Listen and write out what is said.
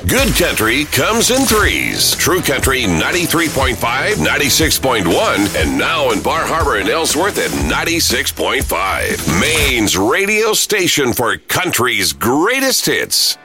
Good country comes in threes. True Country 93.5, 96.1, and now in Bar Harbor and Ellsworth at 96.5. Maine's radio station for country's greatest hits.